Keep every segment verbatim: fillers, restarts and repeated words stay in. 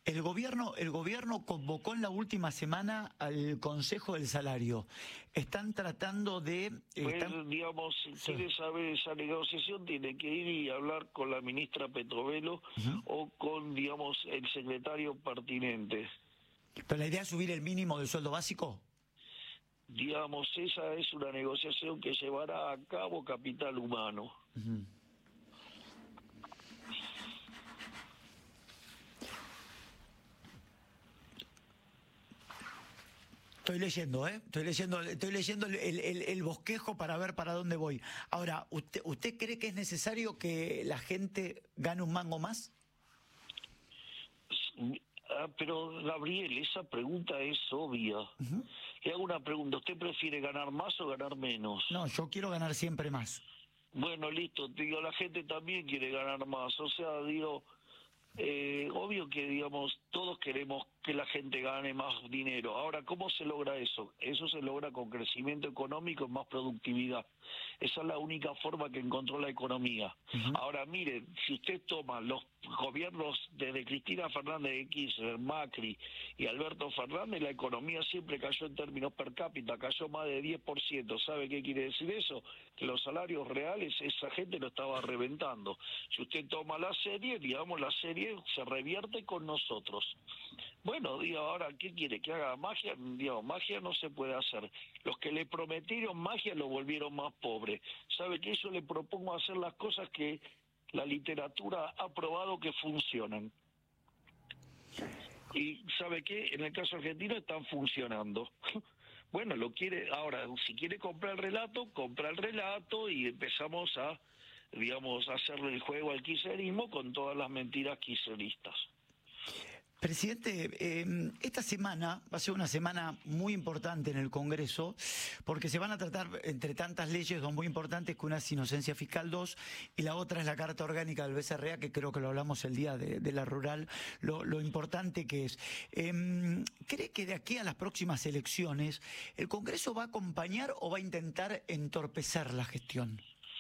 El gobierno, el gobierno convocó en la última semana al Consejo del Salario. Están tratando de... Pues, están... digamos, si Sí. quiere saber esa negociación, tiene que ir y hablar con la ministra Petrovelo Uh-huh. o con, digamos, el secretario pertinente. Pero la idea es subir el mínimo del sueldo básico. Digamos, esa es una negociación que llevará a cabo Capital Humano. Uh-huh. Estoy leyendo, ¿eh? Estoy leyendo, estoy leyendo el, el, el bosquejo para ver para dónde voy. Ahora, ¿usted, ¿usted cree que es necesario que la gente gane un mango más? Ah, pero, Gabriel, esa pregunta es obvia. Uh-huh. Le hago una pregunta. ¿Usted prefiere ganar más o ganar menos? No, yo quiero ganar siempre más. Bueno, listo. Digo, la gente también quiere ganar más. O sea, digo... Eh, obvio que, digamos, todos queremos que la gente gane más dinero. Ahora, ¿cómo se logra eso? Eso se logra con crecimiento económico y más productividad. Esa es la única forma que encontró la economía. Uh-huh. Ahora, mire, si usted toma los gobiernos desde Cristina Fernández de Kirchner, Macri y Alberto Fernández, la economía siempre cayó en términos per cápita, cayó más de diez por ciento. ¿Sabe qué quiere decir eso? Que los salarios reales, esa gente lo estaba reventando. Si usted toma la serie, digamos, la serie se revierte con nosotros. Bueno, digo, ahora, ¿qué quiere? ¿Que haga magia? Digo, magia no se puede hacer. Los que le prometieron magia lo volvieron más pobre. ¿Sabe qué? Yo le propongo hacer las cosas que la literatura ha probado que funcionan. Y ¿sabe qué? En el caso argentino están funcionando. Bueno, lo quiere, ahora, si quiere comprar el relato, compra el relato y empezamos a, digamos, a hacerle el juego al kirchnerismo con todas las mentiras kirchneristas. Presidente, eh, esta semana va a ser una semana muy importante en el Congreso porque se van a tratar, entre tantas leyes, dos muy importantes, que una es Inocencia Fiscal dos y la otra es la Carta Orgánica del B C R A, que creo que lo hablamos el día de, de la rural, lo, lo importante que es. Eh, ¿Cree que de aquí a las próximas elecciones el Congreso va a acompañar o va a intentar entorpecer la gestión?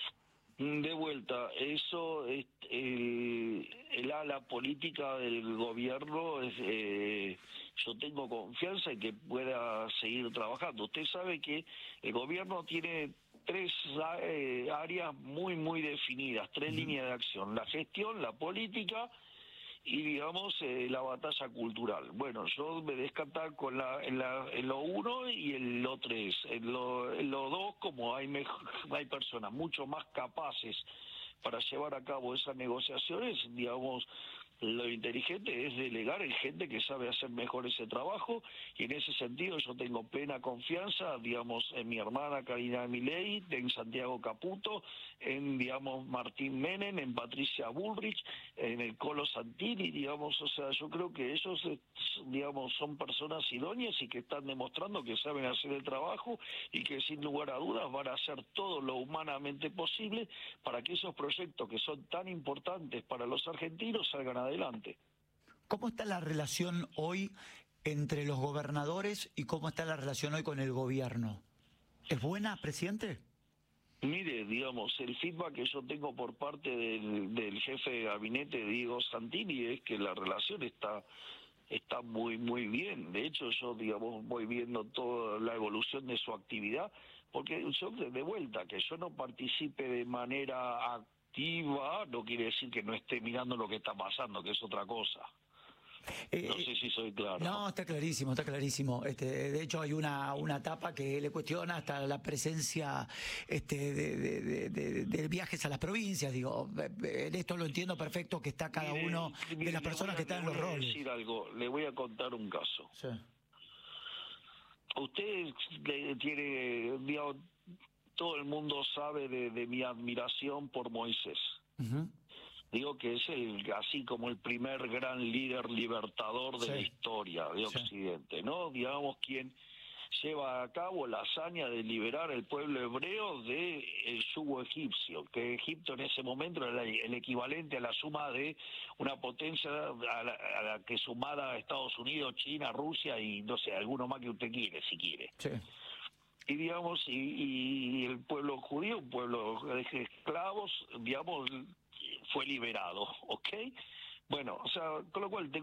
De vuelta, eso es el, el ala política del gobierno. Es, eh, yo tengo confianza en que pueda seguir trabajando. Usted sabe que el gobierno tiene tres eh, áreas muy, muy definidas, tres uh-huh. líneas de acción: la gestión, la política y, digamos, eh, la batalla cultural. Bueno, yo me descartar con la, en, la, en lo uno y en lo tres. En lo, en lo dos, como hay, mejor, hay personas mucho más capaces para llevar a cabo esas negociaciones, digamos, lo inteligente es delegar en gente que sabe hacer mejor ese trabajo, y en ese sentido yo tengo plena confianza, digamos, en mi hermana Karina Milei, en Santiago Caputo, en, digamos, Martín Menem, en Patricia Bullrich, en el Colo Santini, digamos. O sea, yo creo que ellos, digamos, son personas idóneas y que están demostrando que saben hacer el trabajo y que sin lugar a dudas van a hacer todo lo humanamente posible para que esos proyectos que son tan importantes para los argentinos salgan adelante. ¿Cómo está la relación hoy entre los gobernadores y cómo está la relación hoy con el gobierno? ¿Es buena, presidente? Mire, digamos, el feedback que yo tengo por parte del, del jefe de gabinete, Diego Santini, es que la relación está está muy muy bien. De hecho, yo, digamos, voy viendo toda la evolución de su actividad, porque yo, de vuelta, que yo no participe de manera activa no quiere decir que no esté mirando lo que está pasando, que es otra cosa. Eh, no sé si soy claro. No, está clarísimo, está clarísimo. Este, de hecho, hay una una etapa que le cuestiona hasta la presencia este, de, de, de, de viajes a las provincias. Digo, en esto lo entiendo perfecto, que está cada mire, uno mire, de las personas a, que están en los roles. Le voy a decir algo, le voy a contar un caso. Sí. Usted tiene, digamos, todo el mundo sabe de, de mi admiración por Moisés. Uh-huh. Digo que es el así como el primer gran líder libertador de sí. la historia de sí. Occidente, ¿no? Digamos, quien lleva a cabo la hazaña de liberar al pueblo hebreo del yugo egipcio, que Egipto en ese momento era el equivalente a la suma de una potencia a la, a la que sumada a Estados Unidos, China, Rusia y no sé, alguno más que usted quiere, si quiere. Sí. Y digamos, y, y el pueblo judío, un pueblo de esclavos, digamos, fue liberado, ¿ok? Bueno, o sea, con lo cual